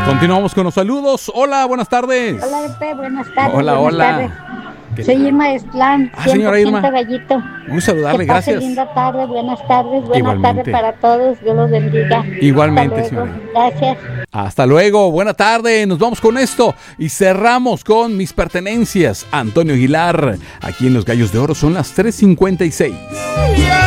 Continuamos con los saludos. Hola, buenas tardes. Hola, Pepe, buenas tardes. Hola, buenas hola. tardes. Soy Irma Estlán, señora Irma. Gallito. Muy saludarle, Que pase gracias. linda tarde, buenas tardes, buenas Igualmente. tardes para todos, Dios los bendiga. Igualmente, Hasta luego. señora. Gracias. Hasta luego, buena tarde, nos vamos con esto y cerramos con mis pertenencias. Antonio Aguilar, aquí en Los Gallos de Oro son las 3:56.